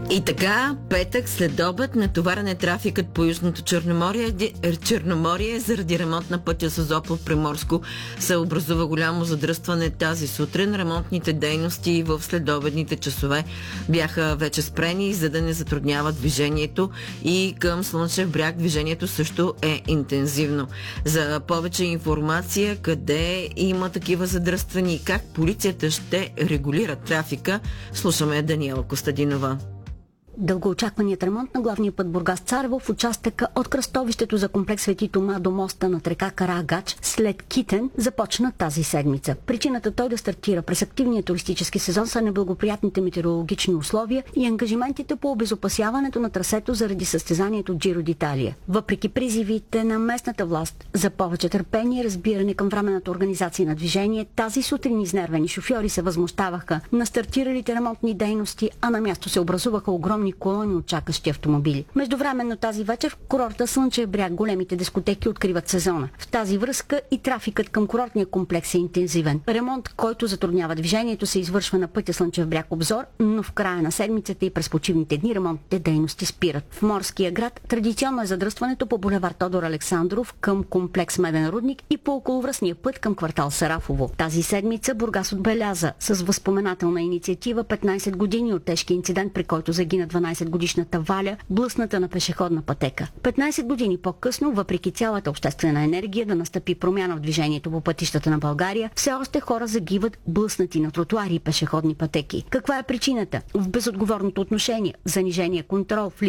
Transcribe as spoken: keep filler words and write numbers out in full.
И така, петък след обед натоварен е трафикът по Южното Черноморие, Черноморие заради ремонт на пътя Созопол в Приморско се образува голямо задръстване тази сутрин. Ремонтните дейности в следобедните часове бяха вече спрени, за да не затрудняват движението, и към Слънчев бряг движението също е интензивно. За повече информация къде има такива задръствания и как полицията ще регулира трафика, слушаме Даниела Костадинова. Дългоочакваният ремонт на главния път Бургас-Царево в участъка от кръстовището за комплекс Свети Тома до моста над река Караагач след Китен започна тази седмица. Причината той да стартира през активния туристически сезон са неблагоприятните метеорологични условия и ангажиментите по обезопасяването на трасето заради състезанието Джиро д'Италия. Въпреки призивите на местната власт за повече търпение и разбиране към временната организация на движение, тази сутрин изнервени шофьори се възмущаваха на стартиралите ремонтни дейности, а на място се образуваха огромни колони от чакащи автомобили. Междувременно тази вечер в курорта Слънчев бряг големите дискотеки откриват сезона. В тази връзка и трафикът към курортния комплекс е интензивен. Ремонт, който затруднява движението, се извършва на пътя Слънчев бряг Обзор, но в края на седмицата и през почивните дни ремонтните дейности спират. В морския град традиционно е задръстването по булевард Тодор Александров към комплекс Меден рудник и по околовръстния път към квартал Сарафово. Тази седмица Бургас отбеляза с възпоменателна инициатива петнайсет години от тежки инцидент, при който загина дванайсетгодишната Валя, блъсната на пешеходна пътека. петнайсет години по-късно, въпреки цялата обществена енергия да настъпи промяна в движението по пътищата на България, все още хора загиват блъснати на тротуари и пешеходни пътеки. Каква е причината? В безотговорното отношение, занижения контрол, в